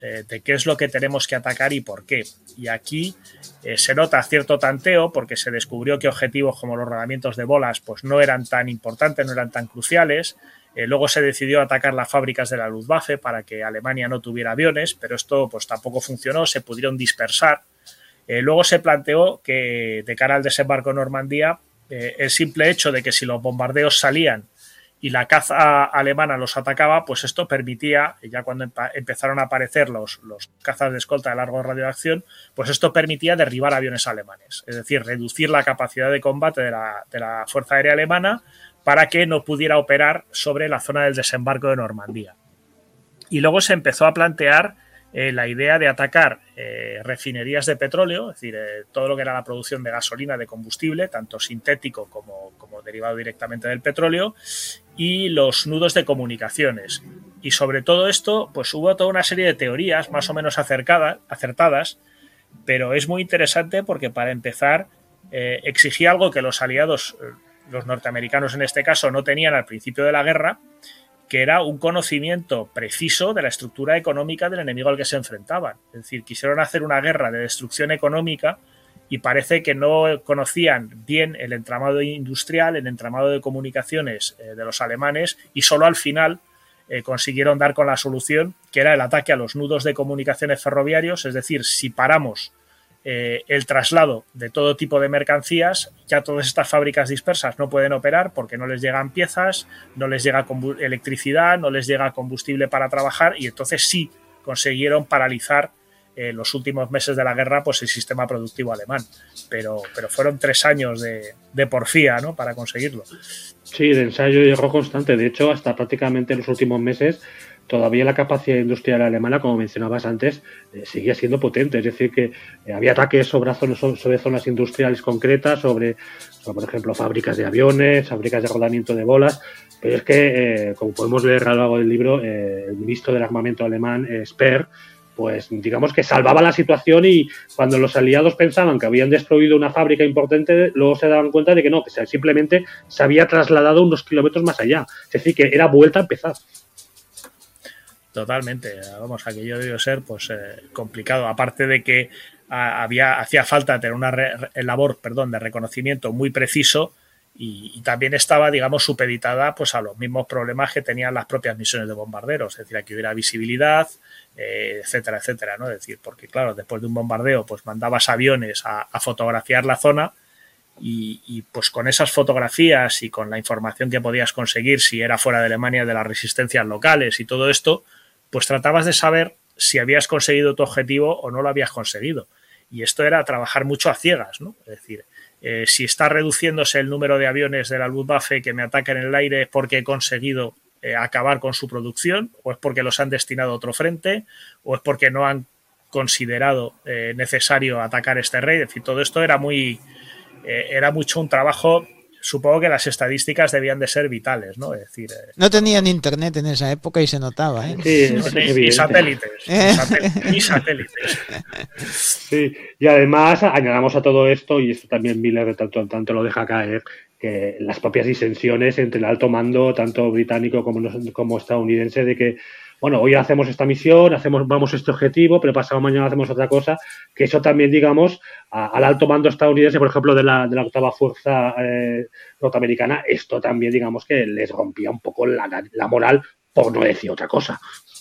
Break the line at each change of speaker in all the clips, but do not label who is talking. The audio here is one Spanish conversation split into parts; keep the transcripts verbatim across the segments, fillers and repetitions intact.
eh, de qué es lo que tenemos que atacar y por qué. Y aquí eh, se nota cierto tanteo porque se descubrió que objetivos como los rodamientos de bolas pues no eran tan importantes, no eran tan cruciales. Eh, luego se decidió atacar las fábricas de la Luftwaffe para que Alemania no tuviera aviones, pero esto pues tampoco funcionó, se pudieron dispersar. Eh, luego se planteó que de cara al desembarco en Normandía, eh, el simple hecho de que si los bombardeos salían y la caza alemana los atacaba, pues esto permitía, ya cuando empezaron a aparecer los, los cazas de escolta de largo radio de acción, pues esto permitía derribar aviones alemanes, es decir, reducir la capacidad de combate de la, de la Fuerza Aérea Alemana para que no pudiera operar sobre la zona del desembarco de Normandía. Y luego se empezó a plantear eh, la idea de atacar eh, refinerías de petróleo, es decir, eh, todo lo que era la producción de gasolina, de combustible, tanto sintético como, como derivado directamente del petróleo, y los nudos de comunicaciones. Y sobre todo esto, pues hubo toda una serie de teorías más o menos acercadas, acertadas, pero es muy interesante porque para empezar eh, exigía algo que los aliados, los norteamericanos en este caso, no tenían al principio de la guerra, que era un conocimiento preciso de la estructura económica del enemigo al que se enfrentaban. Es decir, quisieron hacer una guerra de destrucción económica y parece que no conocían bien el entramado industrial, el entramado de comunicaciones eh, de los alemanes, y solo al final eh, consiguieron dar con la solución, que era el ataque a los nudos de comunicaciones ferroviarios. Es decir, si paramos eh, el traslado de todo tipo de mercancías, ya todas estas fábricas dispersas no pueden operar porque no les llegan piezas, no les llega electricidad, no les llega combustible para trabajar, y entonces sí consiguieron paralizar en los últimos meses de la guerra pues el sistema productivo alemán, pero, pero fueron tres años de, de porfía, ¿no?, para conseguirlo.
Sí, de ensayo y error constante. De hecho, hasta prácticamente los últimos meses todavía la capacidad industrial alemana, como mencionabas antes, eh, seguía siendo potente. Es decir, que eh, había ataques sobre zonas, sobre zonas industriales concretas, sobre, sobre, por ejemplo, fábricas de aviones, fábricas de rodamiento de bolas. Pero es que, eh, como podemos leer a lo largo del libro, eh, el ministro del armamento alemán, eh, Speer, pues digamos que salvaba la situación, y cuando los aliados pensaban que habían destruido una fábrica importante, luego se daban cuenta de que no, que simplemente se había trasladado unos kilómetros más allá. Es decir, que era vuelta a empezar.
Totalmente, vamos, aquello debió ser pues eh, complicado, aparte de que a, había hacía falta tener una re, labor, perdón, de reconocimiento muy preciso, y, y también estaba, digamos, supeditada pues a los mismos problemas que tenían las propias misiones de bombarderos, es decir, aquí hubiera visibilidad, eh, etcétera, etcétera, ¿no? Es decir, porque claro, después de un bombardeo pues mandabas aviones a, a fotografiar la zona, y, y pues con esas fotografías y con la información que podías conseguir, si era fuera de Alemania, de las resistencias locales y todo esto, pues tratabas de saber si habías conseguido tu objetivo o no lo habías conseguido. Y esto era trabajar mucho a ciegas, ¿no? Es decir, eh, si está reduciéndose el número de aviones de la Luftwaffe que me atacan en el aire, es porque he conseguido eh, acabar con su producción, o es porque los han destinado a otro frente, o es porque no han considerado eh, necesario atacar este rey. Es decir, todo esto era muy... Eh, era mucho un trabajo. Supongo que las estadísticas debían de ser vitales, ¿no? Es decir, eh,
no tenían internet en esa época y se notaba, ¿eh?
Sí,
no, ni, y satélites, y satélites, y satélites.
Sí, y además añadamos a todo esto, y esto también Miller tanto, tanto lo deja caer, que las propias disensiones entre el alto mando, tanto británico como, como estadounidense, de que, bueno, hoy hacemos esta misión, hacemos, vamos a este objetivo, pero pasado mañana hacemos otra cosa, que eso también, digamos, a, al alto mando estadounidense, por ejemplo, de la, de la octava fuerza eh, norteamericana, esto también, digamos, que les rompía un poco la, la moral, por no decir otra cosa.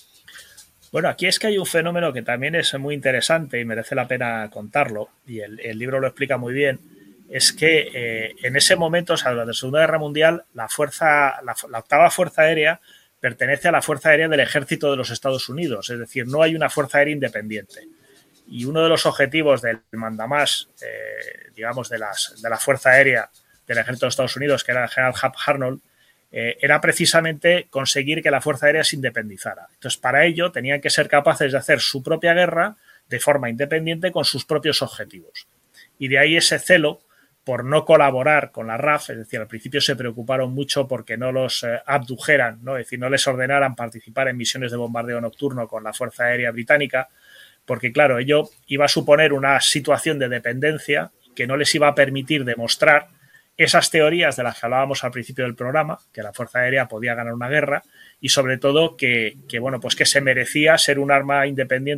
Bueno, aquí es que hay un fenómeno que también es muy interesante y merece la pena contarlo, y el, el libro lo explica muy bien. Es que eh, en ese momento, o sea, durante la Segunda Guerra Mundial, la fuerza, la, la octava Fuerza Aérea pertenece a la Fuerza Aérea del Ejército de los Estados Unidos, es decir, no hay una Fuerza Aérea independiente. Y uno de los objetivos del mandamás, eh, digamos, de, las, de la Fuerza Aérea del Ejército de los Estados Unidos, que era el general Hap Arnold, eh, era precisamente conseguir que la Fuerza Aérea se independizara. Entonces, para ello, tenían que ser capaces de hacer su propia guerra de forma independiente con sus propios objetivos. Y de ahí ese celo por no colaborar con la R A F, es decir, al principio se preocuparon mucho porque no los eh, abdujeran, ¿no? Es decir, no les ordenaran participar en misiones de bombardeo nocturno con la Fuerza Aérea Británica, porque claro, ello iba a suponer una situación de dependencia que no les iba a permitir demostrar esas teorías de las que hablábamos al principio del programa, que la Fuerza Aérea podía ganar una guerra, y sobre todo que, que bueno, pues que se merecía ser un arma independiente